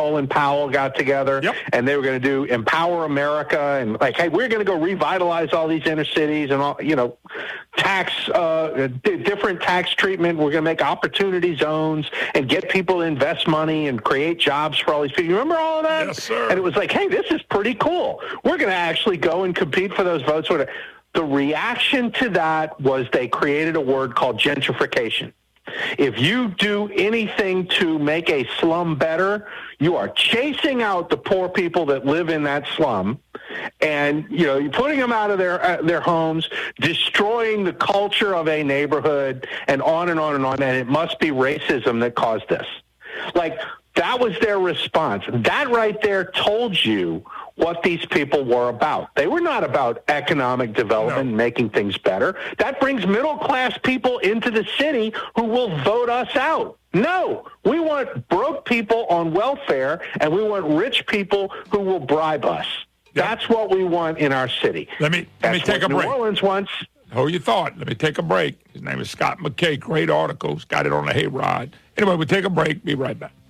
Colin Powell got together, and they were going to do Empower America, and like, hey, we're going to go revitalize all these inner cities and all, different tax treatment. We're going to make opportunity zones and get people to invest money and create jobs for all these people. You remember all of that? Yes, sir. And it was like, hey, this is pretty cool. We're going to actually go and compete for those votes. The reaction to that was they created a word called gentrification. If you do anything to make a slum better, you are chasing out the poor people that live in that slum, and you're putting them out of their homes, destroying the culture of a neighborhood, and on and on and on. And it must be racism that caused this. Like, that was their response. That right there told you what these people were about. They were not about economic development, making things better. That brings middle-class people into the city who will vote us out. No, we want broke people on welfare, and we want rich people who will bribe us. Yep. That's what we want in our city. Let me take a break. New Orleans wants. Hold your thought. Let me take a break. His name is Scott McKay. Great article. He's got it on the Hayride. Anyway, we'll take a break. Be right back.